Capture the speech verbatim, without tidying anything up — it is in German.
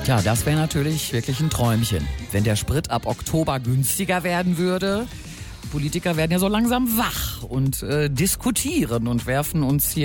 Tja, das wäre natürlich wirklich ein Träumchen, wenn der Sprit ab Oktober günstiger werden würde. Politiker werden ja so langsam wach und äh, diskutieren und werfen uns hier